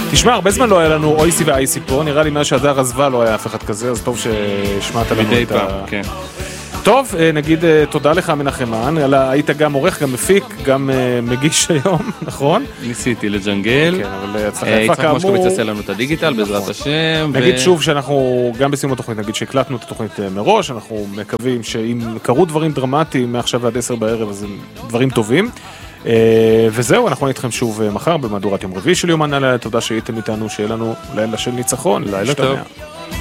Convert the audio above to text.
תשמע, הרבה זמן לא היה לנו אויסי ואייסי פה, נראה לי מאז שהדר עזבה לא היה אף אחד כזה, אז טוב ששמעת לנו מדי את פעם, כן. טוב, נגיד תודה לך מנחמן, היית גם עורך, גם מפיק, גם מגיש היום, נכון? ניסיתי לג'נגל. כן, אבל הצלחה יפה כאמור. יצחק מושקוביץ יעשה לנו את הדיגיטל, בעזרת השם. נגיד שוב שאנחנו, גם בסיום התוכנית, נגיד שהקלטנו את התוכנית מראש, אנחנו מקווים שאם קרו דברים דרמטיים מעכשיו ועד 10 בערב, אז הם דברים טובים. וזהו, אנחנו נתכם שוב מחר במהדורת יום רביעי של יומן הלילה. תודה שהייתם איתנו, שיהיה לנו לילה של ניצחון. לילה טוב.